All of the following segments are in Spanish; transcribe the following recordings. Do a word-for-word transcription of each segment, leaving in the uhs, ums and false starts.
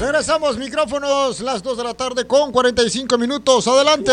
Regresamos, micrófonos, las dos de la tarde con cuarenta y cinco minutos. Adelante.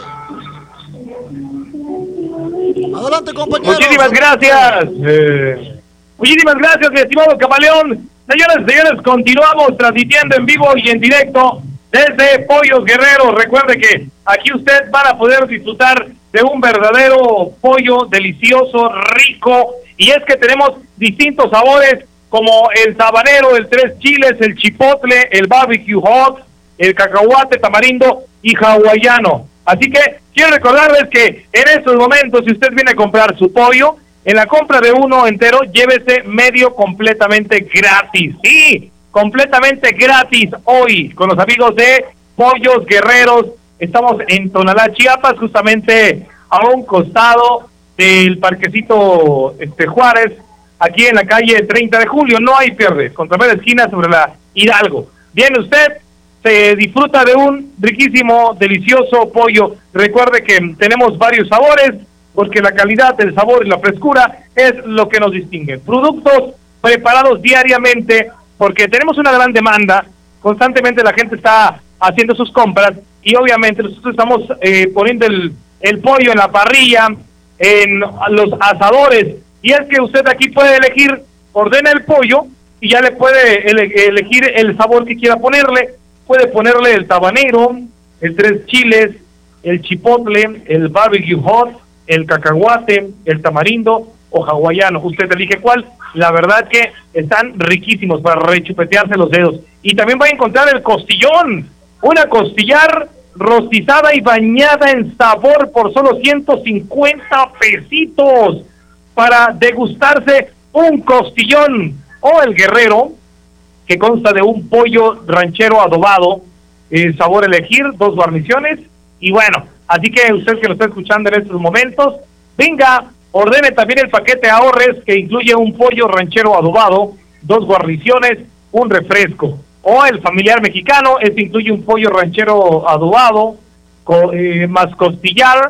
Adelante, compañeros. Muchísimas gracias. Eh, muchísimas gracias, mi estimado Camaleón. Señores, señores, continuamos transmitiendo en vivo y en directo desde Pollos Guerreros. Recuerde que aquí usted van a poder disfrutar de un verdadero pollo delicioso, rico, y es que tenemos distintos sabores como el sabanero, el tres chiles, el chipotle, el barbecue hot, el cacahuate, tamarindo y hawaiano. Así que quiero recordarles que en estos momentos, si usted viene a comprar su pollo, en la compra de uno entero, llévese medio completamente gratis. Sí, completamente gratis hoy con los amigos de Pollos Guerreros. Estamos en Tonalá, Chiapas, justamente a un costado del parquecito este, Juárez, aquí en la calle treinta de julio. No hay pierde, contra media esquina sobre la Hidalgo. Viene usted, se disfruta de un riquísimo, delicioso pollo. Recuerde que tenemos varios sabores, porque la calidad, el sabor y la frescura es lo que nos distingue. Productos preparados diariamente, porque tenemos una gran demanda, constantemente la gente está haciendo sus compras, y obviamente nosotros estamos eh, poniendo el, el pollo en la parrilla, en los asadores, y es que usted aquí puede elegir, ordena el pollo, y ya le puede ele elegir el sabor que quiera ponerle. Puede ponerle el tabanero, el tres chiles, el chipotle, el barbecue hot, el cacahuate, el tamarindo o hawaiano. Usted elige cuál. La verdad que están riquísimos para rechupetearse los dedos. Y también va a encontrar el costillón, una costillar rostizada y bañada en sabor por solo ciento cincuenta pesitos para degustarse un costillón, o el guerrero, que consta de un pollo ranchero adobado, eh, sabor elegir, dos guarniciones, y bueno, así que usted que lo está escuchando en estos momentos, venga, ordene también el paquete ahorres, que incluye un pollo ranchero adobado, dos guarniciones, un refresco. O el familiar mexicano, este incluye un pollo ranchero adobado, co eh, más costillar,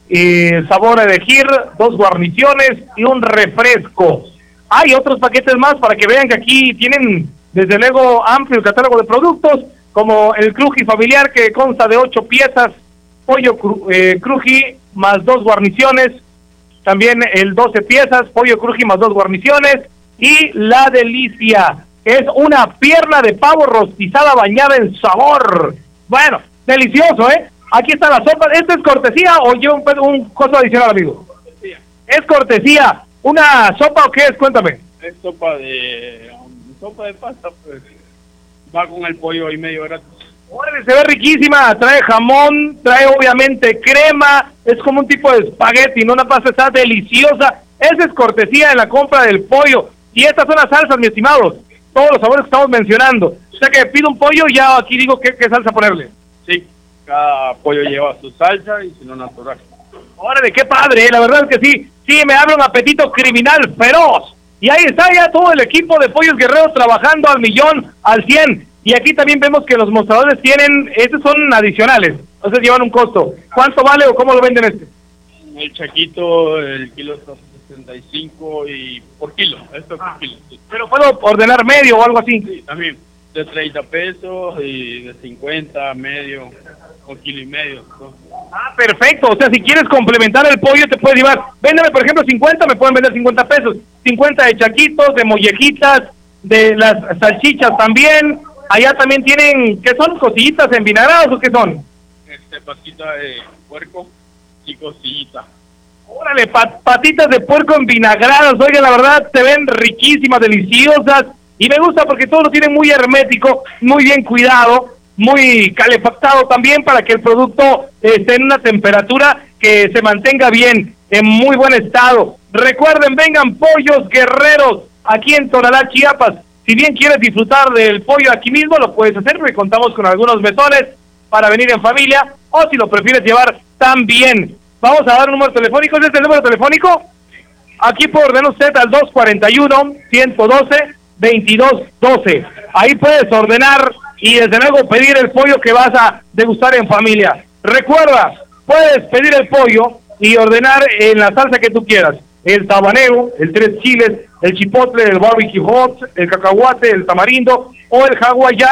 eh, sabor elegir, dos guarniciones y un refresco. Hay otros paquetes más para que vean que aquí tienen desde luego amplio catálogo de productos, como el cruji familiar, que consta de ocho piezas, pollo cru, eh, cruji más dos guarniciones, también el doce piezas, pollo cruji más dos guarniciones, y la delicia, que es una pierna de pavo rostizada bañada en sabor. Bueno, delicioso, ¿eh? Aquí está la sopa. ¿Esto es cortesía o lleva un, un costo adicional, amigo? Cortesía. Es cortesía. ¿Una sopa o qué es? Cuéntame. Es sopa de... sopa de pasta, pues va con el pollo y medio gratis. Órale, se ve riquísima, trae jamón, trae obviamente crema, es como un tipo de espagueti, no, una pasta está deliciosa. Esa es cortesía en la compra del pollo. Y estas son las salsas, mis estimados, todos los sabores que estamos mencionando. O sea que pido un pollo y ya aquí digo qué, qué salsa ponerle. Sí, cada pollo lleva su salsa y su no natural. Órale, qué padre, la verdad es que sí, sí, me abre un apetito criminal feroz. Y ahí está ya todo el equipo de Pollos Guerreros trabajando al millón, al cien. Y aquí también vemos que los mostradores tienen, estos son adicionales, entonces llevan un costo. ¿Cuánto vale o cómo lo venden este? El chaquito, el kilo está sesenta y cinco y por kilo, esto es por kilo. Sí. Pero puedo ordenar medio o algo así. Sí, también, de treinta pesos y de cincuenta, medio, o kilo y medio. ¿No? Ah, perfecto, o sea, si quieres complementar el pollo te puedes llevar, véndeme por ejemplo cincuenta, me pueden vender cincuenta pesos, cincuenta de chaquitos, de mollejitas, de las salchichas también. Allá también tienen, ¿qué son? ¿Costillitas envinagradas o qué son? Este, patita de puerco y costillita. Órale, pat patitas de puerco envinagradas, oiga, la verdad, se ven riquísimas, deliciosas, y me gusta porque todo lo tienen muy hermético, muy bien cuidado, muy calefactado también para que el producto esté en una temperatura que se mantenga bien, en muy buen estado. Recuerden, vengan Pollos Guerreros, aquí en Tonalá, Chiapas. Si bien quieres disfrutar del pollo aquí mismo, lo puedes hacer, porque contamos con algunos mesones para venir en familia, o si lo prefieres llevar también. Vamos a dar un número telefónico. ¿Es este el número telefónico? Aquí puede ordenar usted al dos cuarenta y uno, ciento doce, veintidós doce. Ahí puedes ordenar y desde luego pedir el pollo que vas a degustar en familia. Recuerda, puedes pedir el pollo y ordenar en la salsa que tú quieras. El tabanero, el tres chiles, el chipotle, el barbecue hot, el cacahuate, el tamarindo o el hawaiano.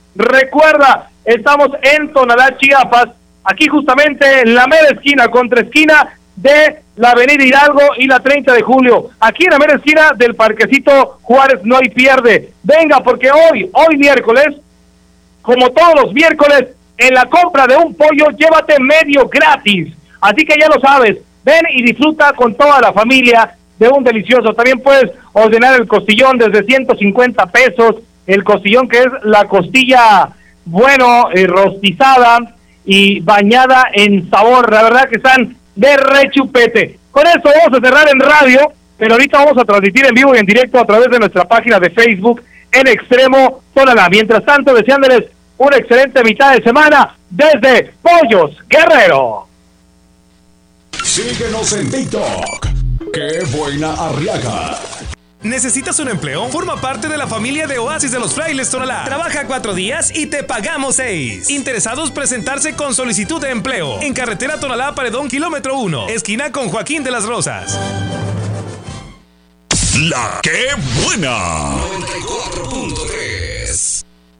Recuerda, estamos en Tonalá, Chiapas, aquí justamente en la mera esquina, contra esquina de la avenida Hidalgo y la treinta de julio, aquí en la mera esquina del Parquecito Juárez, no hay pierde. Venga, porque hoy, hoy miércoles, como todos los miércoles, en la compra de un pollo, llévate medio gratis. Así que ya lo sabes, ven y disfruta con toda la familia de un delicioso. También puedes ordenar el costillón desde ciento cincuenta pesos, el costillón que es la costilla, bueno, eh, rostizada y bañada en sabor. La verdad que están de rechupete. Con eso vamos a cerrar en radio, pero ahorita vamos a transmitir en vivo y en directo a través de nuestra página de Facebook, En Extremo Tonalá. Mientras tanto, deseándoles una excelente mitad de semana desde Pollos Guerrero. Síguenos en TikTok. ¡Qué buena Arriaga! ¿Necesitas un empleo? Forma parte de la familia de Oasis de los Frailes Tonalá. Trabaja cuatro días y te pagamos seis. Interesados presentarse con solicitud de empleo. En carretera Tonalá Paredón, kilómetro uno. Esquina con Joaquín de las Rosas. La ¡Qué buena! noventa y cuatro punto tres